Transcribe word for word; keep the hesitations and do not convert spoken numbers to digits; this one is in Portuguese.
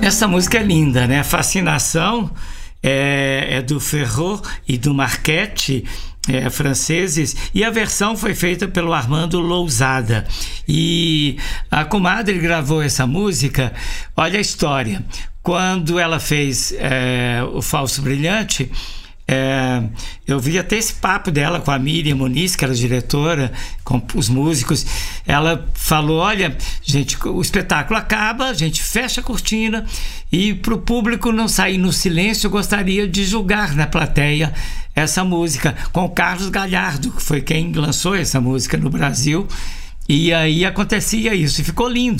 Essa música é linda, né? Fascinação é, é do Ferrot e do Marchetti, é, franceses, e a versão foi feita pelo Armando Lousada. E a comadre gravou essa música. Olha a história. Quando ela fez é, o Falso Brilhante, É, eu vi até esse papo dela com a Miriam Muniz, que era diretora, com os músicos. Ela falou: olha, gente, o espetáculo acaba, a gente fecha a cortina, e para o público não sair no silêncio, eu gostaria de julgar na plateia essa música, com o Carlos Galhardo, que foi quem lançou essa música no Brasil. E aí acontecia isso, e ficou lindo.